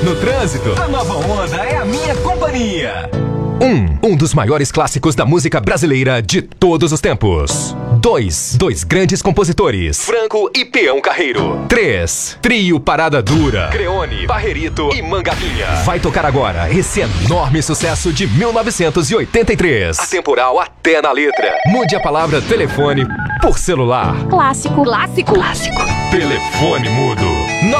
No trânsito, a nova onda é a minha companhia. Um dos maiores clássicos da música brasileira de todos os tempos. Dois grandes compositores, Franco e Peão Carreiro. 3, trio Parada Dura, Creone, Barrerito e Mangavinha. Vai tocar agora esse enorme sucesso de 1983. Atemporal até na letra. Mude a palavra telefone por celular. Clássico. Telefone mudo.